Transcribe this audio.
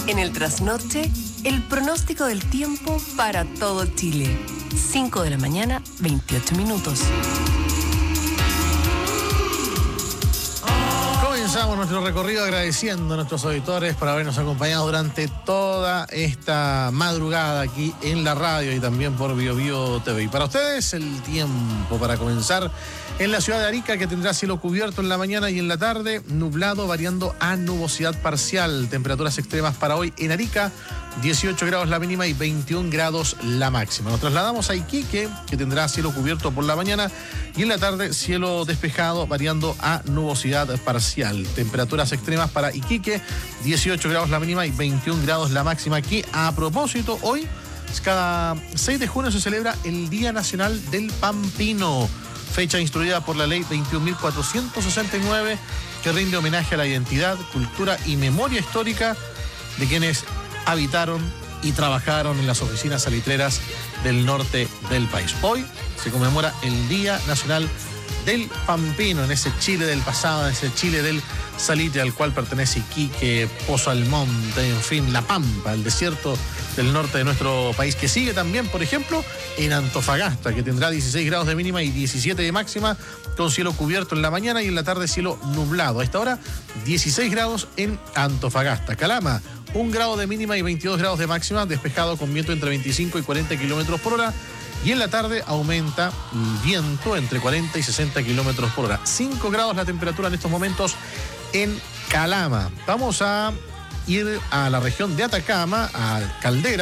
En el trasnoche, el pronóstico del tiempo para todo Chile. 5 de la mañana, 28 minutos. Comenzamos nuestro recorrido agradeciendo a nuestros auditores por habernos acompañado durante toda esta madrugada aquí en la radio y también por BioBio TV. Y para ustedes el tiempo para comenzar en la ciudad de Arica, que tendrá cielo cubierto en la mañana y en la tarde, nublado variando a nubosidad parcial. Temperaturas extremas para hoy en Arica, 18 grados la mínima y 21 grados la máxima. Nos trasladamos a Iquique, que tendrá cielo cubierto por la mañana y en la tarde cielo despejado variando a nubosidad parcial. Temperaturas extremas para Iquique, 18 grados la mínima y 21 grados la máxima. Aquí, a propósito, hoy, cada 6 de junio se celebra el Día Nacional del Pampino, fecha instruida por la ley 21.469, que rinde homenaje a la identidad, cultura y memoria histórica de quienes habitaron y trabajaron en las oficinas salitreras del norte del país. Hoy se conmemora el Día Nacional del Pampino, en ese Chile del pasado, en ese Chile del salitre al cual pertenece Iquique, Pozo Almonte, en fin, La Pampa, el desierto del norte de nuestro país, que sigue también, por ejemplo, en Antofagasta, que tendrá 16 grados de mínima y 17 de máxima, con cielo cubierto en la mañana y en la tarde cielo nublado. A esta hora, 16 grados en Antofagasta. Calama, 1 grado de mínima y 22 grados de máxima, despejado con viento entre 25 y 40 kilómetros por hora. Y en la tarde aumenta el viento entre 40 y 60 kilómetros por hora. 5 grados la temperatura en estos momentos en Calama. Vamos a ir a la región de Atacama, a Caldera.